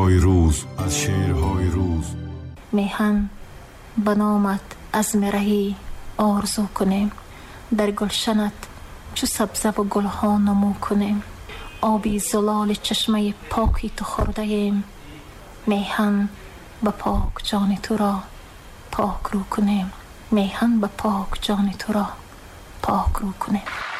شعرهای روز میهن به نامت از مرهی آرزو کنیم، در گلشنت چو سبزه و گلها نمو کنیم. آبی زلال چشمه پاکی تو خورده ایم، میهن به پاک جان تو را پاک رو کنیم. میهن به پاک جان تو را پاک رو کنیم.